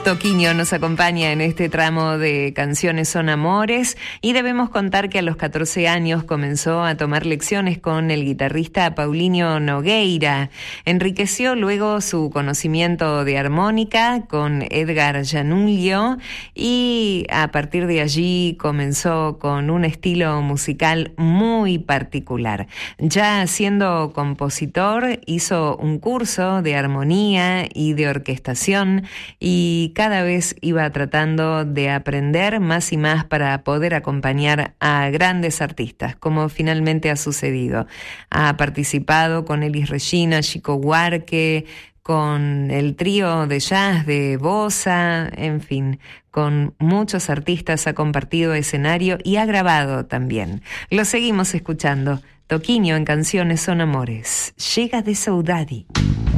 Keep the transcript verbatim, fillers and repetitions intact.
Toquinho nos acompaña en este tramo de Canciones son Amores y debemos contar que a los catorce años comenzó a tomar lecciones con el guitarrista Paulinho Nogueira. Enriqueció luego su conocimiento de armónica con Edgar Janulio y a partir de allí comenzó con un estilo musical muy particular. Ya siendo compositor hizo un curso de armonía y de orquestación y cada vez iba tratando de aprender más y más para poder acompañar a grandes artistas, como finalmente ha sucedido. Ha participado con Elis Regina, Chico Buarque, con el trío de jazz de Bossa, en fin, con muchos artistas ha compartido escenario y ha grabado también. Lo seguimos escuchando. Toquinho en Canciones son Amores. Chega de Saudade.